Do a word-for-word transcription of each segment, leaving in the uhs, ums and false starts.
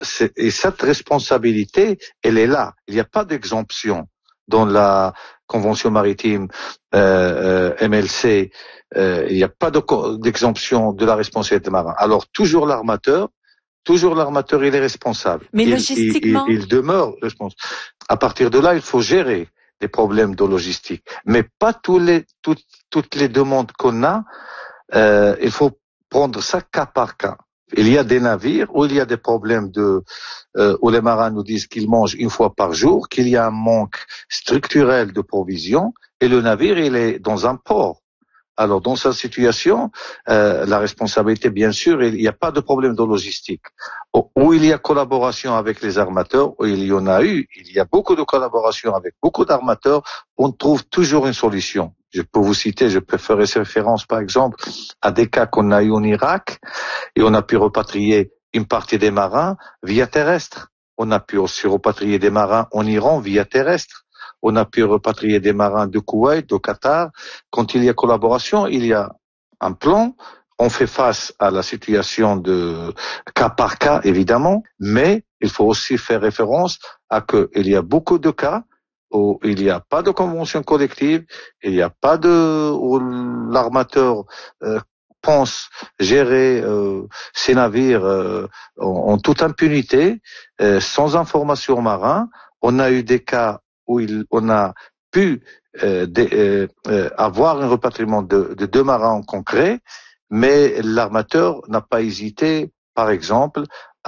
c'est, et cette responsabilité, elle est là. Il n'y a pas d'exemption dans la Convention maritime euh, euh, M L C. Euh, il n'y a pas de, d'exemption de la responsabilité des marins. Alors toujours l'armateur, toujours l'armateur, il est responsable. Mais il, logistiquement, il, il, il demeure responsable. À partir de là, il faut gérer les problèmes de logistique, mais pas tous les, toutes, toutes les demandes qu'on a. Euh, il faut prendre ça cas par cas. Il y a des navires où il y a des problèmes de, euh, où les marins nous disent qu'ils mangent une fois par jour, qu'il y a un manque structurel de provisions, et le navire, il est dans un port. Alors, dans cette situation, euh, la responsabilité, bien sûr, il n'y a pas de problème de logistique. Où il y a collaboration avec les armateurs, où il y en a eu, il y a beaucoup de collaboration avec beaucoup d'armateurs, on trouve toujours une solution. Je peux vous citer, je peux faire référence, par exemple, à des cas qu'on a eu en Irak, et on a pu repatrier une partie des marins via terrestre. On a pu aussi repatrier des marins en Iran via terrestre. On a pu repatrier des marins de Koweït, de Qatar. Quand il y a collaboration, il y a un plan. On fait face à la situation de cas par cas, évidemment, mais il faut aussi faire référence à qu'il y a beaucoup de cas où il n'y a pas de convention collective, il n'y a pas de, où l'armateur euh, pense gérer euh, ces navires euh, en, en toute impunité, euh, sans information aux marins. On a eu des cas où il, on a pu euh, de, euh, euh, avoir un repatriement de, de deux marins en concret, mais l'armateur n'a pas hésité, par exemple,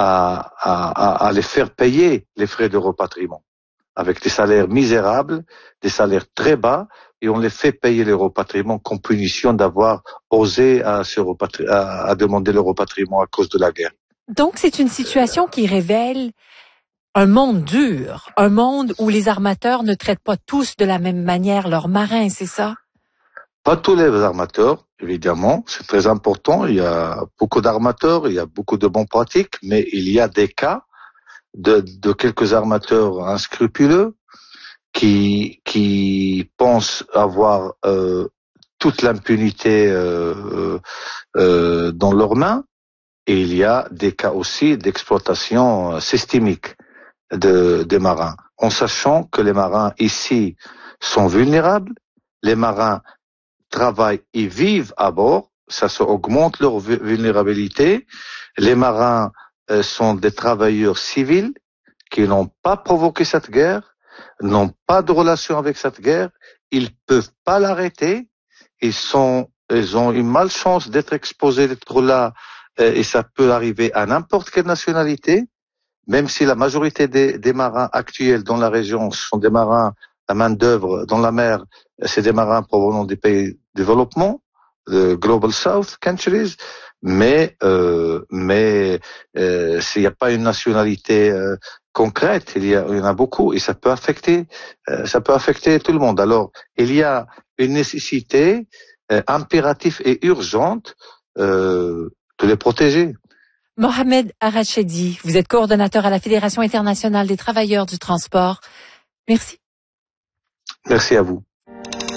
à, à, à les faire payer les frais de repatriement, avec des salaires misérables, des salaires très bas, et on les fait payer les repatriements comme punition d'avoir osé à, se repatri- à, à demander le repatriement à cause de la guerre. donc c'est une situation qui révèle un monde dur, un monde où les armateurs ne traitent pas tous de la même manière leurs marins, c'est ça? Pas tous les armateurs, évidemment, c'est très important. Il y a beaucoup d'armateurs, il y a beaucoup de bonnes pratiques, mais il y a des cas de, de quelques armateurs inscrupuleux qui qui pensent avoir euh, toute l'impunité euh, euh, dans leurs mains, et il y a des cas aussi d'exploitation systémique de des marins, en sachant que les marins ici sont vulnérables, les marins travaillent et vivent à bord, ça se augmente leur vulnérabilité, les marins euh, sont des travailleurs civils qui n'ont pas provoqué cette guerre, n'ont pas de relation avec cette guerre, ils peuvent pas l'arrêter, ils sont, ils ont une malchance d'être exposés, d'être là, euh, et ça peut arriver à n'importe quelle nationalité, même si la majorité des, des marins actuels dans la région sont des marins, la main d'œuvre dans la mer, c'est des marins provenant des pays de développement, le Global South countries, mais euh, mais euh, s'il n'y a pas une nationalité euh, concrète, il y, a, il y en a beaucoup, et ça peut affecter, euh, ça peut affecter tout le monde. Alors, il y a une nécessité euh, impérative et urgente euh, de les protéger. Mohamed Arachedi, vous êtes coordonnateur à la Fédération internationale des travailleurs du transport. Merci. Merci à vous.